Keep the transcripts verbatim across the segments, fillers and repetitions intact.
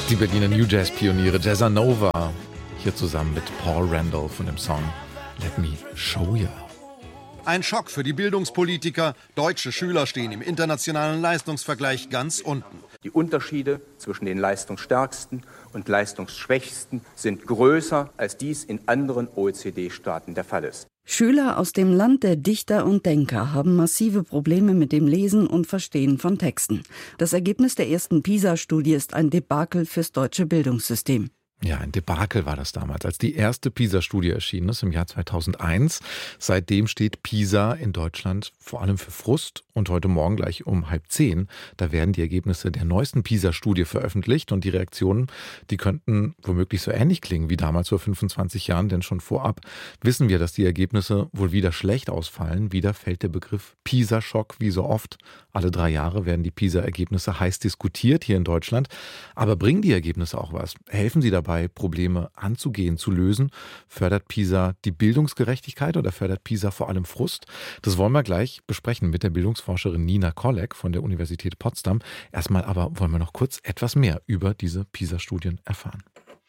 Die Berliner New Jazz-Pioniere Jazzanova, hier zusammen mit Paul Randall von dem Song Let Me Show Ya. Ein Schock für die Bildungspolitiker. Deutsche Schüler stehen im internationalen Leistungsvergleich ganz unten. Die Unterschiede zwischen den leistungsstärksten und leistungsschwächsten sind größer, als dies in anderen O E C D-Staaten der Fall ist. Schüler aus dem Land der Dichter und Denker haben massive Probleme mit dem Lesen und Verstehen von Texten. Das Ergebnis der ersten PISA-Studie ist ein Debakel fürs deutsche Bildungssystem. Ja, ein Debakel war das damals, als die erste PISA-Studie erschienen ist im Jahr zweitausendeins. Seitdem steht PISA in Deutschland vor allem für Frust. Und heute Morgen gleich um halb zehn, da werden die Ergebnisse der neuesten PISA-Studie veröffentlicht. Und die Reaktionen, die könnten womöglich so ähnlich klingen wie damals vor fünfundzwanzig Jahren. Denn schon vorab wissen wir, dass die Ergebnisse wohl wieder schlecht ausfallen. Wieder fällt der Begriff PISA-Schock wie so oft. Alle drei Jahre werden die PISA-Ergebnisse heiß diskutiert hier in Deutschland. Aber bringen die Ergebnisse auch was? Helfen sie dabei, Probleme anzugehen, zu lösen? Fördert PISA die Bildungsgerechtigkeit oder fördert PISA vor allem Frust? Das wollen wir gleich besprechen mit der Bildungsforscherin Nina Kollek von der Universität Potsdam. Erstmal aber wollen wir noch kurz etwas mehr über diese PISA-Studien erfahren.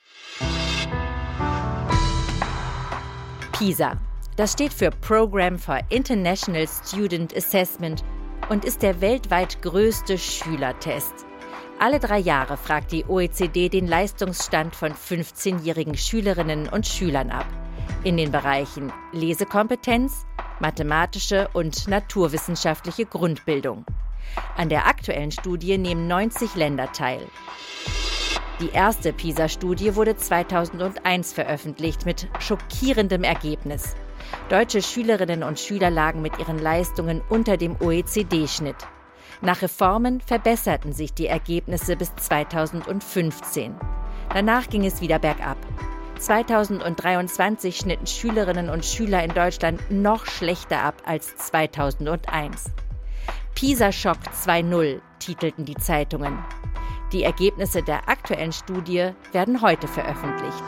PISA, das steht für Program for International Student Assessment und ist der weltweit größte Schülertest. Alle drei Jahre fragt die O E C D den Leistungsstand von fünfzehnjährigen Schülerinnen und Schülern ab. In den Bereichen Lesekompetenz, mathematische und naturwissenschaftliche Grundbildung. An der aktuellen Studie nehmen neunzig Länder teil. Die erste PISA-Studie wurde zweitausendeins veröffentlicht mit schockierendem Ergebnis. Deutsche Schülerinnen und Schüler lagen mit ihren Leistungen unter dem O E C D-Schnitt. Nach Reformen verbesserten sich die Ergebnisse bis zweitausendfünfzehn. Danach ging es wieder bergab. zweitausenddreiundzwanzig schnitten Schülerinnen und Schüler in Deutschland noch schlechter ab als zweitausendeins. PISA-Schock zwei null titelten die Zeitungen. Die Ergebnisse der aktuellen Studie werden heute veröffentlicht.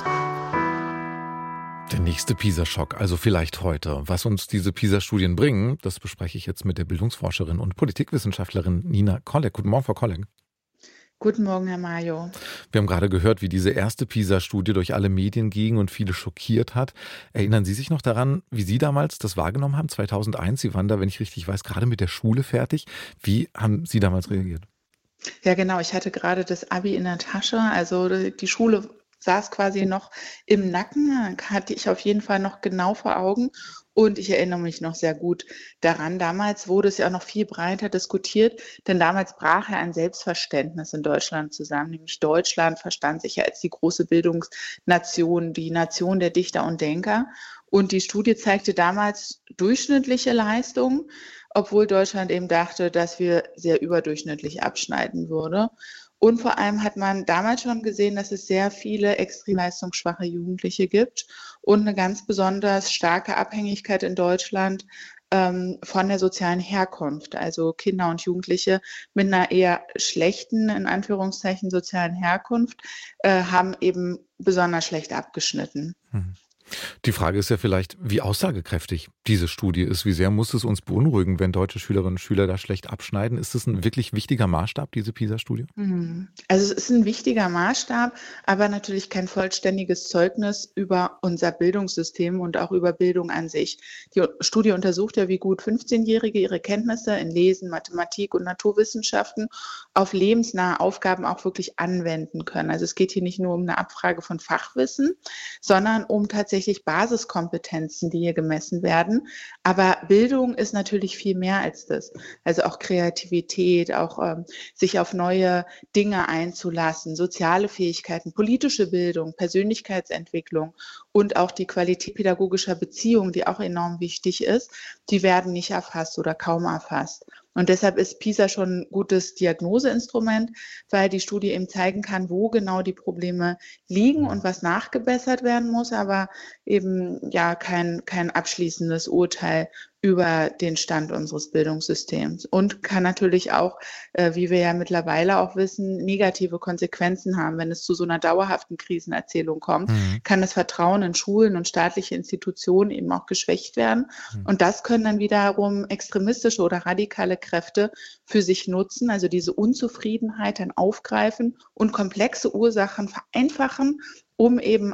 Der nächste PISA-Schock, also vielleicht heute. Was uns diese PISA-Studien bringen, das bespreche ich jetzt mit der Bildungsforscherin und Politikwissenschaftlerin Nina Kollek. Guten Morgen, Frau Kollek. Guten Morgen, Herr Majo. Wir haben gerade gehört, wie diese erste PISA-Studie durch alle Medien ging und viele schockiert hat. Erinnern Sie sich noch daran, wie Sie damals das wahrgenommen haben, zweitausendeins? Sie waren da, wenn ich richtig weiß, gerade mit der Schule fertig. Wie haben Sie damals reagiert? Ja, genau. Ich hatte gerade das Abi in der Tasche. Also die Schule saß quasi noch im Nacken, hatte ich auf jeden Fall noch genau vor Augen. Und ich erinnere mich noch sehr gut daran. Damals wurde es ja auch noch viel breiter diskutiert, denn damals brach ja ein Selbstverständnis in Deutschland zusammen. Nämlich Deutschland verstand sich ja als die große Bildungsnation, die Nation der Dichter und Denker. Und die Studie zeigte damals durchschnittliche Leistungen, obwohl Deutschland eben dachte, dass wir sehr überdurchschnittlich abschneiden würde. Und vor allem hat man damals schon gesehen, dass es sehr viele extrem leistungsschwache Jugendliche gibt und eine ganz besonders starke Abhängigkeit in Deutschland ähm, von der sozialen Herkunft. Also Kinder und Jugendliche mit einer eher schlechten, in Anführungszeichen, sozialen Herkunft äh, haben eben besonders schlecht abgeschnitten. Mhm. Die Frage ist ja vielleicht, wie aussagekräftig diese Studie ist. Wie sehr muss es uns beunruhigen, wenn deutsche Schülerinnen und Schüler da schlecht abschneiden? Ist das ein wirklich wichtiger Maßstab, diese PISA-Studie? Also es ist ein wichtiger Maßstab, aber natürlich kein vollständiges Zeugnis über unser Bildungssystem und auch über Bildung an sich. Die Studie untersucht ja, wie gut fünfzehnjährige ihre Kenntnisse in Lesen, Mathematik und Naturwissenschaften auf lebensnahe Aufgaben auch wirklich anwenden können. Also es geht hier nicht nur um eine Abfrage von Fachwissen, sondern um tatsächlich Basiskompetenzen, die hier gemessen werden. Aber Bildung ist natürlich viel mehr als das. Also auch Kreativität, auch ähm, sich auf neue Dinge einzulassen, soziale Fähigkeiten, politische Bildung, Persönlichkeitsentwicklung und auch die Qualität pädagogischer Beziehungen, die auch enorm wichtig ist, die werden nicht erfasst oder kaum erfasst. Und deshalb ist PISA schon ein gutes Diagnoseinstrument, weil die Studie eben zeigen kann, wo genau die Probleme liegen und was nachgebessert werden muss, aber eben ja kein, kein abschließendes Urteil über den Stand unseres Bildungssystems und kann natürlich auch, äh, wie wir ja mittlerweile auch wissen, negative Konsequenzen haben. Wenn es zu so einer dauerhaften Krisenerzählung kommt, mhm. kann das Vertrauen in Schulen und staatliche Institutionen eben auch geschwächt werden. Mhm. Und das können dann wiederum extremistische oder radikale Kräfte für sich nutzen, also diese Unzufriedenheit dann aufgreifen und komplexe Ursachen vereinfachen, um eben